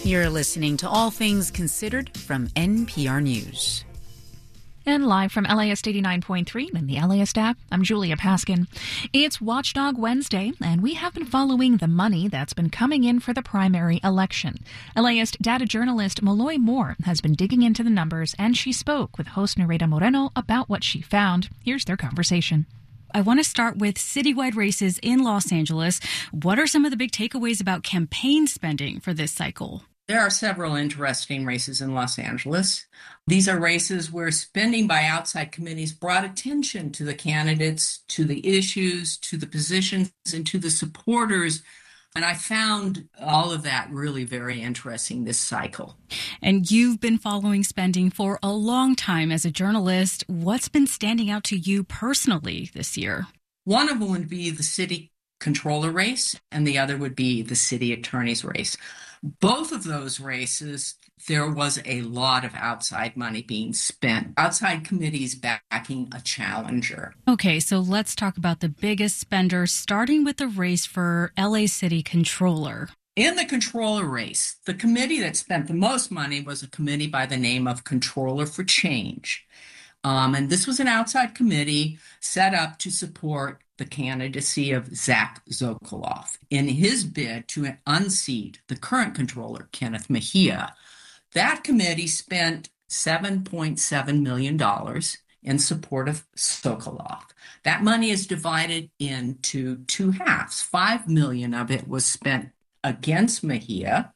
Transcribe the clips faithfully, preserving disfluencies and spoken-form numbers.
You're listening to All Things Considered from N P R News. And live from L A S eighty-nine point three and the L A S app, I'm Julia Paskin. It's Watchdog Wednesday, and we have been following the money that's been coming in for the primary election. L A S data journalist Malloy Moore has been digging into the numbers, and she spoke with host Nereda Moreno about what she found. Here's their conversation. I want to start with citywide races in Los Angeles. What are some of the big takeaways about campaign spending for this cycle? There are several interesting races in Los Angeles. These are races where spending by outside committees brought attention to the candidates, to the issues, to the positions, and to the supporters. And I found all of that really very interesting this cycle. And you've been following spending for a long time as a journalist. What's been standing out to you personally this year? One of them would be the city controller race, and the other would be the city attorney's race. Both of those races, there was a lot of outside money being spent, outside committees backing a challenger. Okay, so let's talk about the biggest spender, starting with the race for L A City Controller. In the controller race, the committee that spent the most money was a committee by the name of Controller for Change. Um, and this was an outside committee set up to support the candidacy of Zach Sokoloff in his bid to unseat the current controller, Kenneth Mejia. That committee spent seven point seven million dollars in support of Sokoloff. That money is divided into two halves. five million dollars of it was spent against Mejia,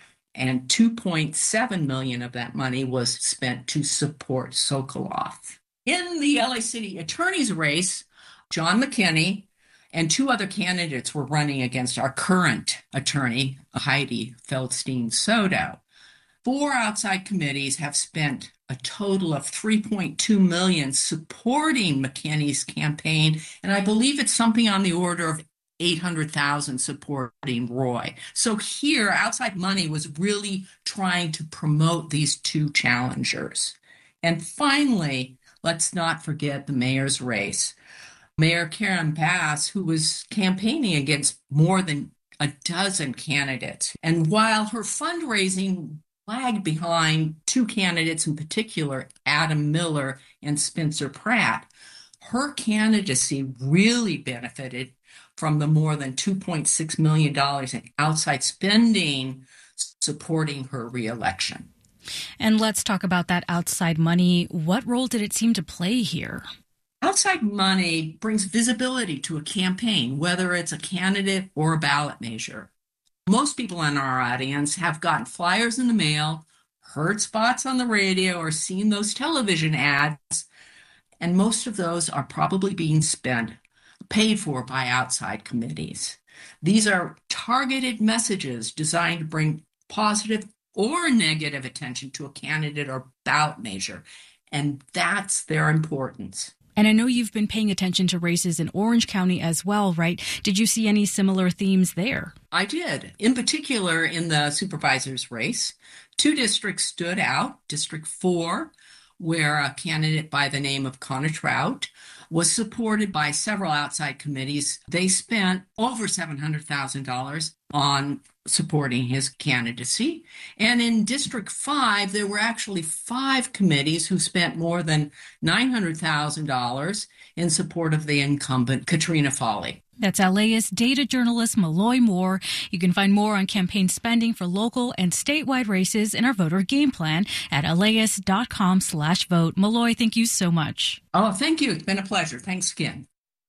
and two point seven million dollars of that money was spent to support Sokoloff. In the L A City attorney's race, John McKinney and two other candidates were running against our current attorney, Heidi Feldstein-Soto. Four outside committees have spent a total of three point two million dollars supporting McKinney's campaign, and I believe it's something on the order of eight hundred thousand dollars supporting Roy. So here, outside money was really trying to promote these two challengers. And finally, let's not forget the mayor's race. Mayor Karen Bass, who was campaigning against more than a dozen candidates. And while her fundraising lagged behind two candidates in particular, Adam Miller and Spencer Pratt, her candidacy really benefited from the more than two point six million dollars in outside spending supporting her reelection. And let's talk about that outside money. What role did it seem to play here? Outside money brings visibility to a campaign, whether it's a candidate or a ballot measure. Most people in our audience have gotten flyers in the mail, heard spots on the radio, or seen those television ads, and most of those are probably being spent, paid for by outside committees. These are targeted messages designed to bring positive or negative attention to a candidate or ballot measure, and that's their importance. And I know you've been paying attention to races in Orange County as well, right? Did you see any similar themes there? I did. In particular, in the supervisor's race, two districts stood out. District four, where a candidate by the name of Connor Trout was supported by several outside committees. They spent over seven hundred thousand dollars on supporting his candidacy. And in District five, there were actually five committees who spent more than nine hundred thousand dollars in support of the incumbent, Katrina Foley. That's L A S data journalist Malloy Moore. You can find more on campaign spending for local and statewide races in our voter game plan at laas.com slash vote. Malloy, thank you so much. Oh, thank you. It's been a pleasure. Thanks again.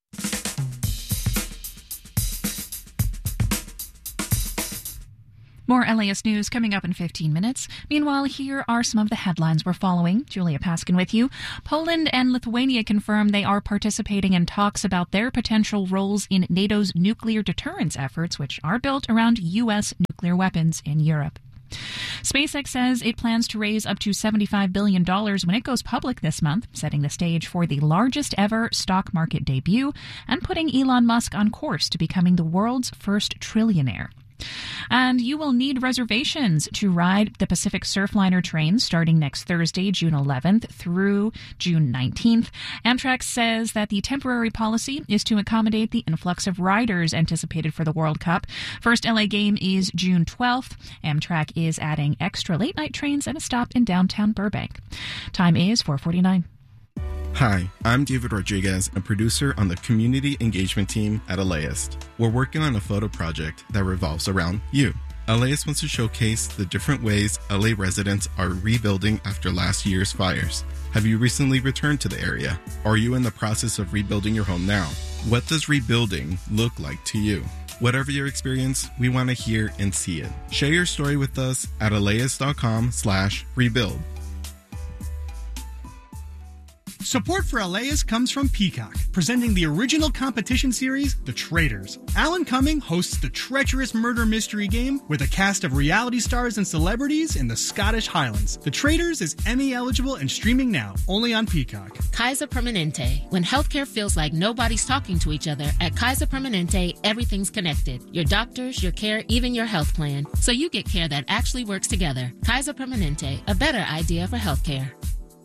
More L A S news coming up in fifteen minutes. Meanwhile, here are some of the headlines we're following. Julia Paskin with you. Poland and Lithuania confirm they are participating in talks about their potential roles in NATO's nuclear deterrence efforts, which are built around U S nuclear weapons in Europe. SpaceX says it plans to raise up to seventy-five billion dollars when it goes public this month, setting the stage for the largest ever stock market debut and putting Elon Musk on course to becoming the world's first trillionaire. And you will need reservations to ride the Pacific Surfliner train starting next Thursday, June eleventh through June nineteenth. Amtrak says that the temporary policy is to accommodate the influx of riders anticipated for the World Cup. First L A game is June twelfth. Amtrak is adding extra late-night trains and a stop in downtown Burbank. Time is four forty-nine. Hi, I'm David Rodriguez, a producer on the community engagement team at LAist. We're working on a photo project that revolves around you. LAist wants to showcase the different ways L A residents are rebuilding after last year's fires. Have you recently returned to the area? Are you in the process of rebuilding your home now? What does rebuilding look like to you? Whatever your experience, we want to hear and see it. Share your story with us at LAist.com slash rebuild. Support for LAist comes from Peacock, presenting the original competition series, The Traitors. Alan Cumming hosts the treacherous murder mystery game with a cast of reality stars and celebrities in the Scottish Highlands. The Traitors is Emmy eligible and streaming now, only on Peacock. Kaiser Permanente. When healthcare feels like nobody's talking to each other, at Kaiser Permanente, everything's connected. Your doctors, your care, even your health plan. So you get care that actually works together. Kaiser Permanente, a better idea for healthcare.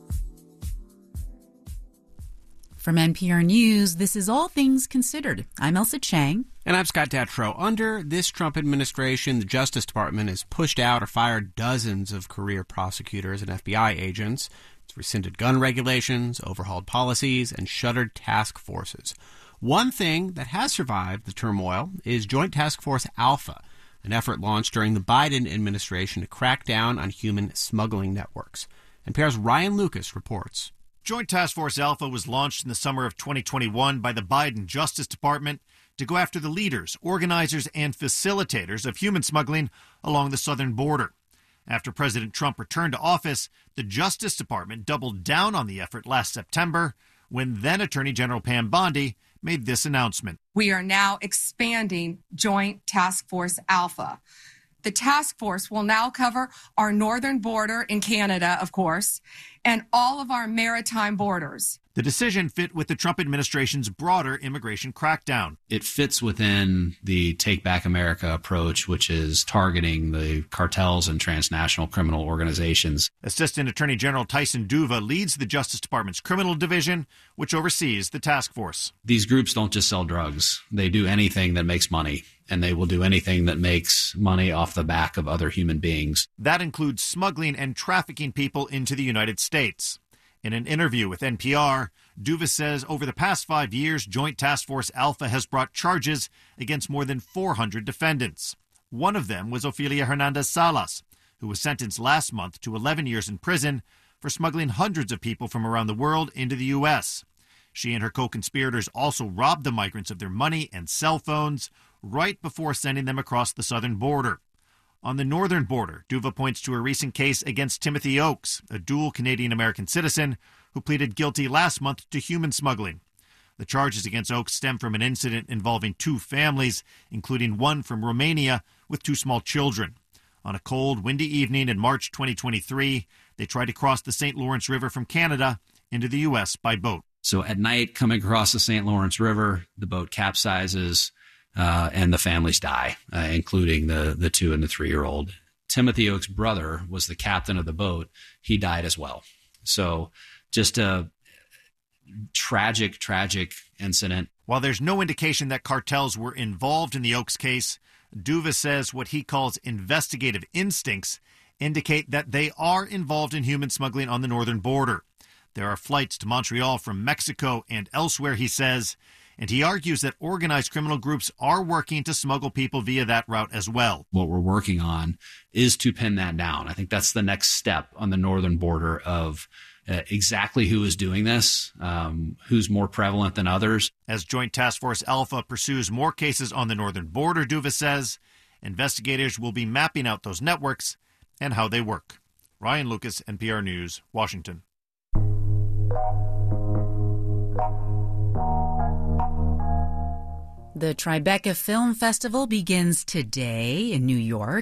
From N P R News, this is All Things Considered. I'm Elsa Chang. And I'm Scott Detrow. Under this Trump administration, the Justice Department has pushed out or fired dozens of career prosecutors and F B I agents. It's rescinded gun regulations, overhauled policies, and shuttered task forces. One thing that has survived the turmoil is Joint Task Force Alpha, an effort launched during the Biden administration to crack down on human smuggling networks. N P R's Ryan Lucas reports. Joint Task Force Alpha was launched in the summer of twenty twenty-one by the Biden Justice Department to go after the leaders, organizers, and facilitators of human smuggling along the southern border. After President Trump returned to office, the Justice Department doubled down on the effort last September when then Attorney General Pam Bondi made this announcement. We are now expanding Joint Task Force Alpha. The task force will now cover our northern border in Canada, of course, and all of our maritime borders. The decision fit with the Trump administration's broader immigration crackdown. It fits within the Take Back America approach, which is targeting the cartels and transnational criminal organizations. Assistant Attorney General Tyson Duva leads the Justice Department's criminal division, which oversees the task force. These groups don't just sell drugs. They do anything that makes money, and they will do anything that makes money off the back of other human beings. That includes smuggling and trafficking people into the United States. In an interview with N P R, Duva says over the past five years, Joint Task Force Alpha has brought charges against more than four hundred defendants. One of them was Ofelia Hernandez Salas, who was sentenced last month to eleven years in prison for smuggling hundreds of people from around the world into the U S. She and her co-conspirators also robbed the migrants of their money and cell phones right before sending them across the southern border. On the northern border, Duva points to a recent case against Timothy Oakes, a dual Canadian-American citizen who pleaded guilty last month to human smuggling. The charges against Oakes stem from an incident involving two families, including one from Romania with two small children. On a cold, windy evening in March twenty twenty-three, they tried to cross the Saint Lawrence River from Canada into the U S by boat. So at night, coming across the Saint Lawrence River, the boat capsizes. Uh, and the families die, uh, including the the two and the three-year-old. Timothy Oakes' brother was the captain of the boat. He died as well. So just a tragic, tragic incident. While there's no indication that cartels were involved in the Oakes case, Duva says what he calls investigative instincts indicate that they are involved in human smuggling on the northern border. There are flights to Montreal from Mexico and elsewhere, he says, and he argues that organized criminal groups are working to smuggle people via that route as well. What we're working on is to pin that down. I think that's the next step on the northern border of uh, exactly who is doing this, um, who's more prevalent than others. As Joint Task Force Alpha pursues more cases on the northern border, Duva says, investigators will be mapping out those networks and how they work. Ryan Lucas, N P R News, Washington. The Tribeca Film Festival begins today in New York.